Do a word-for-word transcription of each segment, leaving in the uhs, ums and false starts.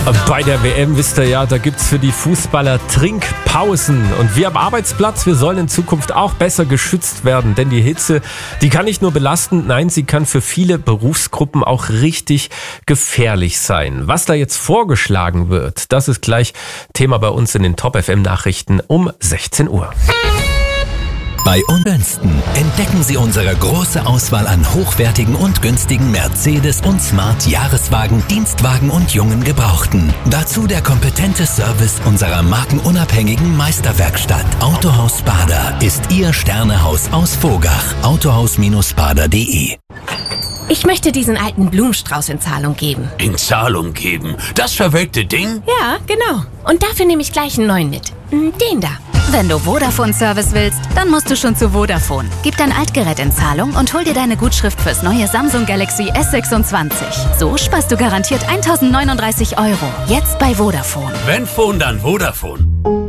Bei der W M, wisst ihr ja, da gibt's für die Fußballer Trinkpausen. Und wir am Arbeitsplatz, wir sollen in Zukunft auch besser geschützt werden. Denn die Hitze, die kann nicht nur belastend, nein, sie kann für viele Berufsgruppen auch richtig gefährlich sein. Was da jetzt vorgeschlagen wird, das ist gleich Thema bei uns in den Top F M Nachrichten um sechzehn Uhr. Bei Unbünsten entdecken Sie unsere große Auswahl an hochwertigen und günstigen Mercedes- und Smart-Jahreswagen, Dienstwagen und jungen Gebrauchten. Dazu der kompetente Service unserer markenunabhängigen Meisterwerkstatt. Autohaus Bader ist Ihr Sternehaus aus Vogach. autohaus bader punkt de. Ich möchte diesen alten Blumenstrauß in Zahlung geben. In Zahlung geben? Das verwelkte Ding? Ja, genau. Und dafür nehme ich gleich einen neuen mit. Den da. Wenn du Vodafone-Service willst, dann musst du schon zu Vodafone. Gib dein Altgerät in Zahlung und hol dir deine Gutschrift fürs neue Samsung Galaxy S sechsundzwanzig. So sparst du garantiert eintausendneununddreißig Euro. Jetzt bei Vodafone. Wenn Phone, dann Vodafone.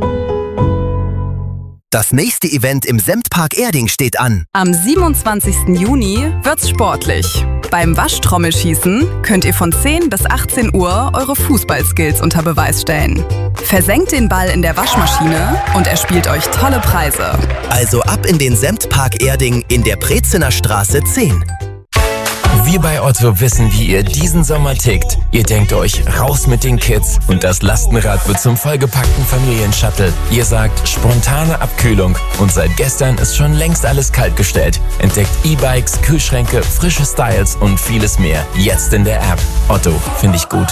Das nächste Event im Semtpark Erding steht an. Am siebenundzwanzigsten Juni wird's sportlich. Beim Waschtrommelschießen könnt ihr von zehn bis achtzehn Uhr eure Fußballskills unter Beweis stellen. Versenkt den Ball in der Waschmaschine und er spielt euch tolle Preise. Also ab in den Semtpark Erding in der Prezener Straße zehn. Wir bei Otto wissen, wie ihr diesen Sommer tickt. Ihr denkt euch, raus mit den Kids und das Lastenrad wird zum vollgepackten Familienshuttle. Ihr sagt, spontane Abkühlung und seit gestern ist schon längst alles kaltgestellt. Entdeckt E-Bikes, Kühlschränke, frische Styles und vieles mehr. Jetzt in der App. Otto, finde ich gut.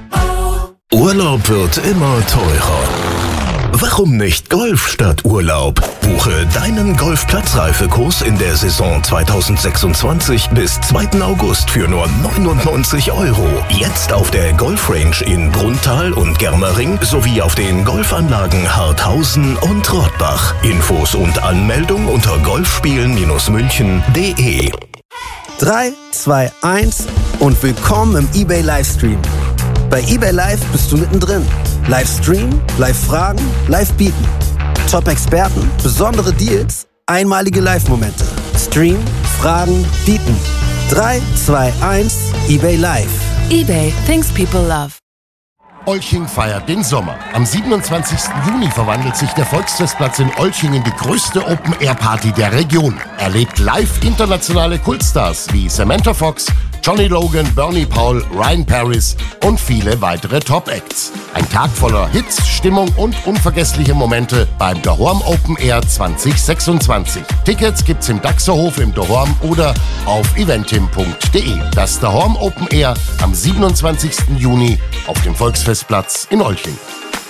Urlaub wird immer teurer. Warum nicht Golf statt Urlaub? Buche deinen Golfplatzreifekurs in der Saison zweitausendsechsundzwanzig bis zweiten August für nur neunundneunzig Euro. Jetzt auf der Golfrange in Brunntal und Germering sowie auf den Golfanlagen Harthausen und Rottbach. Infos und Anmeldung unter golfspielen München punkt de. drei, zwei, eins und willkommen im eBay Livestream. Bei eBay Live bist du mittendrin. Livestream, Live-Fragen, Live-Bieten. Top-Experten, besondere Deals, einmalige Live-Momente. Stream, Fragen, Bieten. drei, zwei, eins, eBay Live. eBay, things people love. Olching feiert den Sommer. Am siebenundzwanzigsten Juni verwandelt sich der Volksfestplatz in Olching in die größte Open-Air-Party der Region. Erlebt live internationale Kultstars wie Samantha Fox, Johnny Logan, Bernie Paul, Ryan Paris und viele weitere Top-Acts. Ein Tag voller Hits, Stimmung und unvergessliche Momente beim Dahorm Open Air zwanzig sechsundzwanzig. Tickets gibt's im Daxerhof im Dahorm oder auf eventim punkt de. Das Dahorm Open Air am siebenundzwanzigsten Juni auf dem Volksfestplatz in Olching.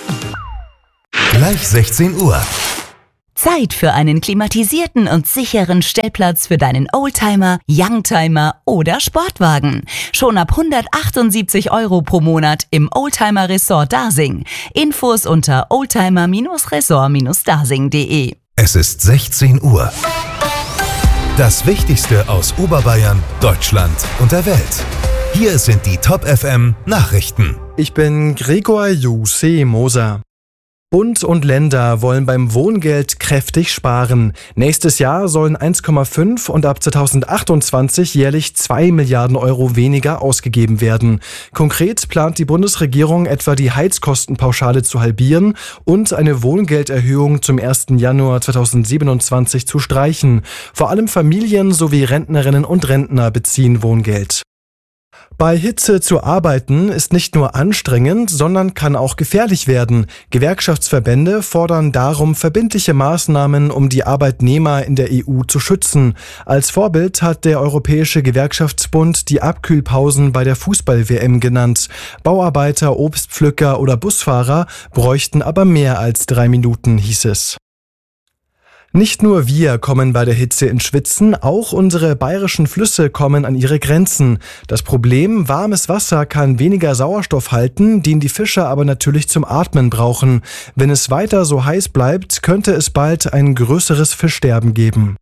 Gleich sechzehn Uhr. Zeit für einen klimatisierten und sicheren Stellplatz für deinen Oldtimer, Youngtimer oder Sportwagen. Schon ab hundertachtundsiebzig Euro pro Monat im Oldtimer Resort Dasing. Infos unter oldtimer Resort Dasing punkt de. Es ist sechzehn Uhr. Das Wichtigste aus Oberbayern, Deutschland und der Welt. Hier sind die Top F M Nachrichten. Ich bin Gregor Jussi Moser. Bund und Länder wollen beim Wohngeld kräftig sparen. Nächstes Jahr sollen eins Komma fünf und ab zweitausendachtundzwanzig jährlich zwei Milliarden Euro weniger ausgegeben werden. Konkret plant die Bundesregierung etwa die Heizkostenpauschale zu halbieren und eine Wohngelderhöhung zum ersten Januar zweitausendsiebenundzwanzig zu streichen. Vor allem Familien sowie Rentnerinnen und Rentner beziehen Wohngeld. Bei Hitze zu arbeiten ist nicht nur anstrengend, sondern kann auch gefährlich werden. Gewerkschaftsverbände fordern darum verbindliche Maßnahmen, um die Arbeitnehmer in der E U zu schützen. Als Vorbild hat der Europäische Gewerkschaftsbund die Abkühlpausen bei der Fußball-W M genannt. Bauarbeiter, Obstpflücker oder Busfahrer bräuchten aber mehr als drei Minuten, hieß es. Nicht nur wir kommen bei der Hitze ins Schwitzen, auch unsere bayerischen Flüsse kommen an ihre Grenzen. Das Problem, warmes Wasser kann weniger Sauerstoff halten, den die Fischer aber natürlich zum Atmen brauchen. Wenn es weiter so heiß bleibt, könnte es bald ein größeres Fischsterben geben.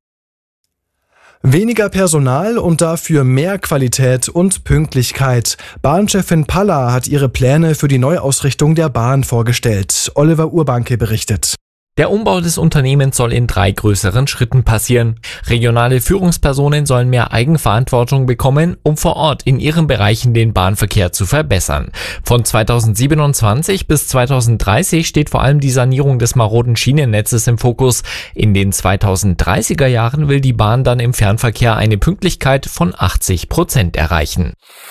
Weniger Personal und dafür mehr Qualität und Pünktlichkeit. Bahnchefin Palla hat ihre Pläne für die Neuausrichtung der Bahn vorgestellt. Oliver Urbanke berichtet. Der Umbau des Unternehmens soll in drei größeren Schritten passieren. Regionale Führungspersonen sollen mehr Eigenverantwortung bekommen, um vor Ort in ihren Bereichen den Bahnverkehr zu verbessern. Von zweitausendsiebenundzwanzig bis zweitausenddreißig steht vor allem die Sanierung des maroden Schienennetzes im Fokus. In den zweitausenddreißiger Jahren will die Bahn dann im Fernverkehr eine Pünktlichkeit von achtzig Prozent erreichen.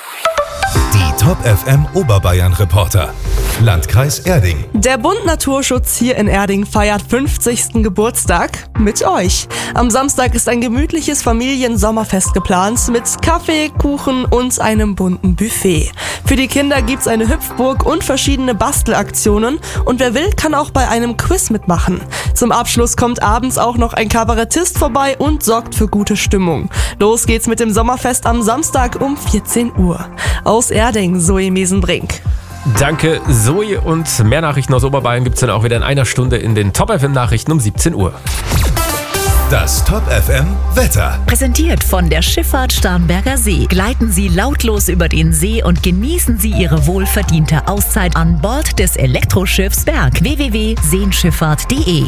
Die Top F M Oberbayern Reporter. Landkreis Erding. Der Bund Naturschutz hier in Erding feiert fünfzigsten Geburtstag mit euch. Am Samstag ist ein gemütliches Familiensommerfest geplant mit Kaffee, Kuchen und einem bunten Buffet. Für die Kinder gibt's eine Hüpfburg und verschiedene Bastelaktionen und wer will, kann auch bei einem Quiz mitmachen. Zum Abschluss kommt abends auch noch ein Kabarettist vorbei und sorgt für gute Stimmung. Los geht's mit dem Sommerfest am Samstag um vierzehn Uhr. Aus Erding, Zoe Mesenbrink. Danke, Zoe. Und mehr Nachrichten aus Oberbayern gibt's dann auch wieder in einer Stunde in den Top F M Nachrichten um siebzehn Uhr. Das Top F M Wetter. Präsentiert von der Schifffahrt Starnberger See. Gleiten Sie lautlos über den See und genießen Sie Ihre wohlverdiente Auszeit an Bord des Elektroschiffs Berg. w w w punkt seenschifffahrt punkt de.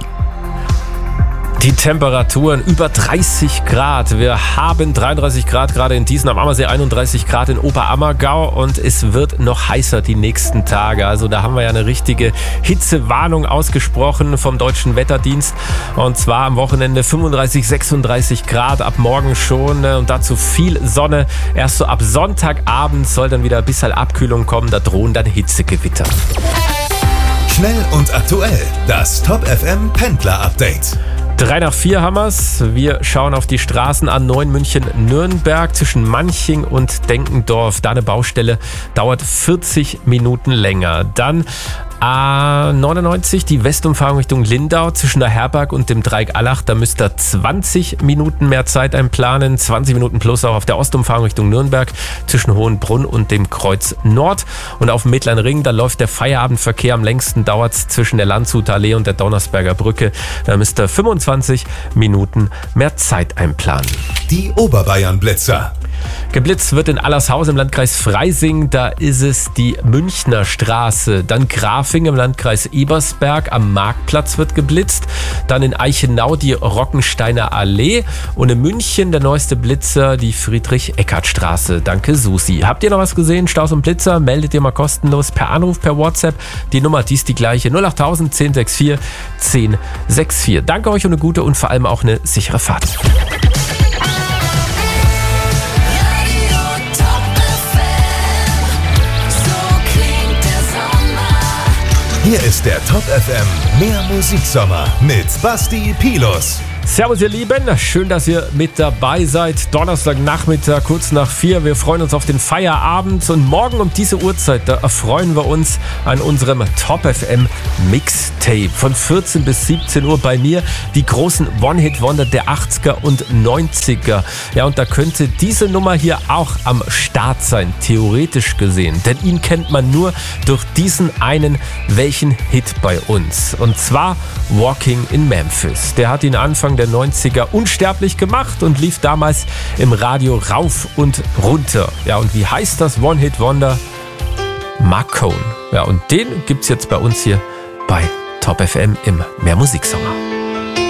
Die Temperaturen über dreißig Grad. Wir haben dreiunddreißig Grad gerade in Diesen am Ammersee, einunddreißig Grad in Oberammergau und es wird noch heißer die nächsten Tage. Also da haben wir ja eine richtige Hitzewarnung ausgesprochen vom Deutschen Wetterdienst. Und zwar am Wochenende fünfunddreißig, sechsunddreißig Grad ab morgen schon und dazu viel Sonne. Erst so ab Sonntagabend soll dann wieder ein bisschen Abkühlung kommen. Da drohen dann Hitzegewitter. Schnell und aktuell. Das Top F M Pendler Update. Drei nach vier haben wir's. Wir schauen auf die Straßen A neun München-Nürnberg zwischen Manching und Denkendorf. Da eine Baustelle, dauert vierzig Minuten länger. Dann A neunundneunzig, die Westumfahrung Richtung Lindau zwischen der Herberg und dem Dreieck Allach. Da müsst ihr zwanzig Minuten mehr Zeit einplanen. zwanzig Minuten plus auch auf der Ostumfahrung Richtung Nürnberg zwischen Hohenbrunn und dem Kreuz Nord. Und auf dem Mittleren Ring, da läuft der Feierabendverkehr. Am längsten dauert es zwischen der Landshuter Allee und der Donnersberger Brücke. Da müsst ihr fünfundzwanzig Minuten mehr Zeit einplanen. Die Oberbayern Blitzer. Geblitzt wird in Allershausen im Landkreis Freising, da ist es die Münchner Straße. Dann Grafing im Landkreis Ebersberg, am Marktplatz wird geblitzt. Dann in Eichenau die Rockensteiner Allee und in München der neueste Blitzer, die Friedrich-Eckert-Straße. Danke Susi. Habt ihr noch was gesehen? Staus und Blitzer? Meldet ihr mal kostenlos per Anruf, per WhatsApp. Die Nummer, die ist die gleiche. null achttausend, zehn sechs vier, zehn sechs vier. Danke euch und eine gute und vor allem auch eine sichere Fahrt. Hier ist der Top F M Mehr Musiksommer mit Basti Pilus. Servus ihr Lieben, schön, dass ihr mit dabei seid. Donnerstagnachmittag, kurz nach vier. Wir freuen uns auf den Feierabend und morgen um diese Uhrzeit, da erfreuen wir uns an unserem Top F M Mixtape. Von vierzehn bis siebzehn Uhr bei mir die großen One-Hit-Wonder der achtziger und neunziger. Ja, und da könnte diese Nummer hier auch am Start sein, theoretisch gesehen. Denn ihn kennt man nur durch diesen einen, welchen Hit bei uns. Und zwar Walking in Memphis. Der hat ihn Anfang der neunziger unsterblich gemacht und lief damals im Radio rauf und runter. Ja, und wie heißt das One-Hit-Wonder? Marc Cohn. Ja, und den gibt's jetzt bei uns hier bei Top F M im Mehr Musiksommer.